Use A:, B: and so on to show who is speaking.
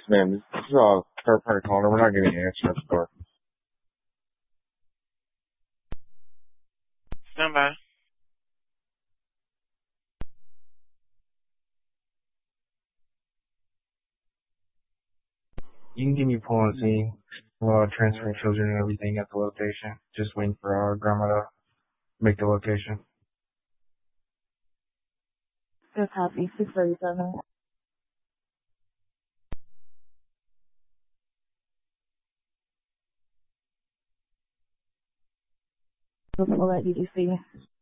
A: ma'am, this is a third party caller. We're not getting an answer at the door.
B: Stand by.
C: You can give me a pull and see. Well, transferring children and everything at the location. Just waiting for our grandma to make the location.
D: Good copy, 637. We'll let you see.